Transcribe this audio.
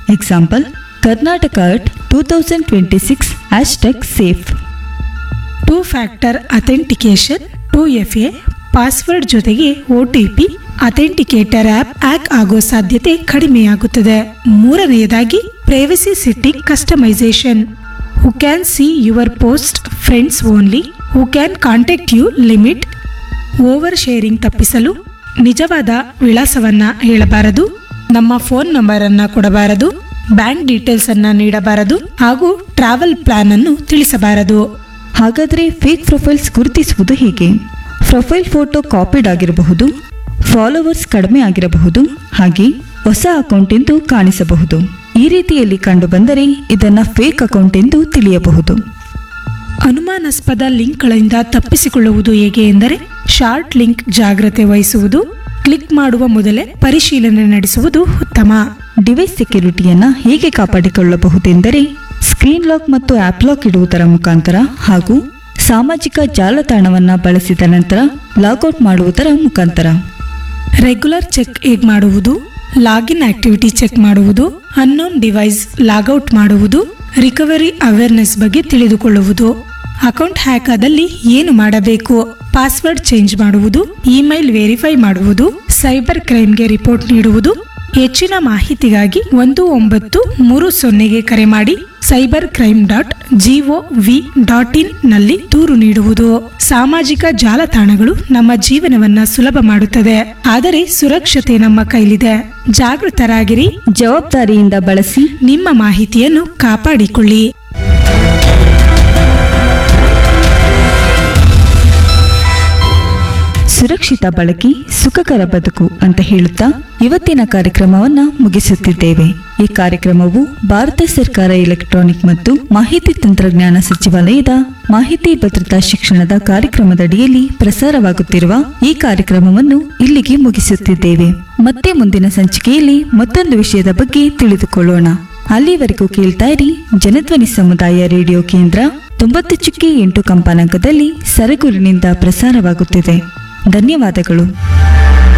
Example Karnataka at 2026 #safe. Two factor authentication 2FA password ಜೊತೆಗೆ OTP authenticator app hack ಆಗೋ ಸಾಧ್ಯತೆ ಕಡಿಮೆಯಾಗುತ್ತದೆ. ಮೂರನೆಯದಾಗಿ privacy setting customisation. Who can see your post friends only, who can contact you limit. Over sharing ತಪ್ಪಿಸಲು ನಿಜವಾದ ವಿಳಾಸವನ್ನ ಹೇಳಬಾರದು, ನಮ್ಮ phone number ಅನ್ನ ಕೊಡಬಾರದು, ಬ್ಯಾಂಕ್ ಡೀಟೇಲ್ಸ್ ಅನ್ನ ನೀಡಬಾರದು ಹಾಗೂ ಟ್ರಾವೆಲ್ ಪ್ಲಾನ್ ಅನ್ನು ತಿಳಿಸಬಾರದು. ಹಾಗಾದರೆ ಫೇಕ್ ಪ್ರೊಫೈಲ್ಸ್ ಗುರುತಿಸುವುದು ಹೇಗೆ? ಪ್ರೊಫೈಲ್ ಫೋಟೋ ಕಾಪಿಡ್ ಆಗಿರಬಹುದು, ಫಾಲೋವರ್ಸ್ ಕಡಿಮೆ ಆಗಿರಬಹುದು, ಹಾಗೆ ಹೊಸ ಅಕೌಂಟ್ ಎಂದು ಕಾಣಿಸಬಹುದು. ಈ ರೀತಿಯಲ್ಲಿ ಕಂಡುಬಂದರೆ ಇದನ್ನು ಫೇಕ್ ಅಕೌಂಟ್ ಎಂದು ತಿಳಿಯಬಹುದು. ಅನುಮಾನಾಸ್ಪದ ಲಿಂಕ್ಗಳಿಂದ ತಪ್ಪಿಸಿಕೊಳ್ಳುವುದು ಹೇಗೆ ಎಂದರೆ ಶಾರ್ಟ್ ಲಿಂಕ್ ಜಾಗ್ರತೆ ವಹಿಸುವುದು, ಕ್ಲಿಕ್ ಮಾಡುವ ಮೊದಲೇ ಪರಿಶೀಲನೆ ನಡೆಸುವುದು ಉತ್ತಮ. ಡಿವೈಸ್ ಸೆಕ್ಯುರಿಟಿಯನ್ನು ಹೇಗೆ ಕಾಪಾಡಿಕೊಳ್ಳಬಹುದೆಂದರೆ ಸ್ಕ್ರೀನ್ ಲಾಕ್ ಮತ್ತು ಆ್ಯಪ್ ಲಾಕ್ ಇಡುವುದರ ಮುಖಾಂತರ ಹಾಗೂ ಸಾಮಾಜಿಕ ಜಾಲತಾಣವನ್ನು ಬಳಸಿದ ನಂತರ ಲಾಗೌಟ್ ಮಾಡುವುದರ ಮುಖಾಂತರ. ರೆಗ್ಯುಲರ್ ಚೆಕ್ ಹೇಗೆ ಮಾಡುವುದು? ಲಾಗಿನ್ ಆಕ್ಟಿವಿಟಿ ಚೆಕ್ ಮಾಡುವುದು, ಅನ್ನೋನ್ ಡಿವೈಸ್ ಲಾಗೌಟ್ ಮಾಡುವುದು, ರಿಕವರಿ ಅವೇರ್ನೆಸ್ ಬಗ್ಗೆ ತಿಳಿದುಕೊಳ್ಳುವುದು. ಅಕೌಂಟ್ ಹ್ಯಾಕ್ ಆದಲ್ಲಿ ಏನು ಮಾಡಬೇಕು? ಪಾಸ್ವರ್ಡ್ ಚೇಂಜ್ ಮಾಡುವುದು, ಇಮೇಲ್ ವೆರಿಫೈ ಮಾಡುವುದು, ಸೈಬರ್ ಕ್ರೈಮ್ಗೆ ರಿಪೋರ್ಟ್ ನೀಡುವುದು. ಹೆಚ್ಚಿನ ಮಾಹಿತಿಗಾಗಿ 1930 ಕರೆ ಮಾಡಿ cybercrime.gov.in ನಲ್ಲಿ ದೂರು ನೀಡುವುದು. ಸಾಮಾಜಿಕ ಜಾಲತಾಣಗಳು ನಮ್ಮ ಜೀವನವನ್ನ ಸುಲಭ ಮಾಡುತ್ತದೆ, ಆದರೆ ಸುರಕ್ಷತೆ ನಮ್ಮ ಕೈಲಿದೆ. ಜಾಗೃತರಾಗಿರಿ, ಜವಾಬ್ದಾರಿಯಿಂದ ಬಳಸಿ, ನಿಮ್ಮ ಮಾಹಿತಿಯನ್ನು ಕಾಪಾಡಿಕೊಳ್ಳಿ. ಸುರಕ್ಷಿತ ಬಳಕೆ ಸುಖಕರ ಬದುಕು ಅಂತ ಹೇಳುತ್ತಾ ಇವತ್ತಿನ ಕಾರ್ಯಕ್ರಮವನ್ನ ಮುಗಿಸುತ್ತಿದ್ದೇವೆ. ಈ ಕಾರ್ಯಕ್ರಮವು ಭಾರತ ಸರ್ಕಾರ ಎಲೆಕ್ಟ್ರಾನಿಕ್ ಮತ್ತು ಮಾಹಿತಿ ತಂತ್ರಜ್ಞಾನ ಸಚಿವಾಲಯದ ಮಾಹಿತಿ ಭದ್ರತಾ ಶಿಕ್ಷಣದ ಕಾರ್ಯಕ್ರಮದಡಿಯಲ್ಲಿ ಪ್ರಸಾರವಾಗುತ್ತಿರುವ ಈ ಕಾರ್ಯಕ್ರಮವನ್ನು ಇಲ್ಲಿಗೆ ಮುಗಿಸುತ್ತಿದ್ದೇವೆ. ಮತ್ತೆ ಮುಂದಿನ ಸಂಚಿಕೆಯಲ್ಲಿ ಮತ್ತೊಂದು ವಿಷಯದ ಬಗ್ಗೆ ತಿಳಿದುಕೊಳ್ಳೋಣ. ಅಲ್ಲಿವರೆಗೂ ಕೇಳ್ತಾ ಇರಿ ಜನಧ್ವನಿ ಸಮುದಾಯ ರೇಡಿಯೋ ಕೇಂದ್ರ 90.8 ಕಂಪನಾಂಕದಲ್ಲಿ ಸರಗೂರಿನಿಂದ ಪ್ರಸಾರವಾಗುತ್ತಿದೆ. ಧನ್ಯವಾದಗಳು.